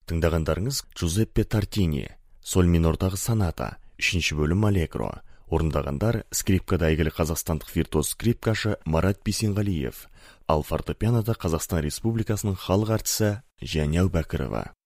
Тыңдағандарыңыз Джузеппе Тартини, соль минордағы соната, 3 бөлім аллегро. Орындағандар скрипкада әйгілі қазақстандық виртуоз скрипкашы Марат Бисенғалиев, ал фортепианода Қазақстан Республикасының халық артисі Жәния Әубәкірова.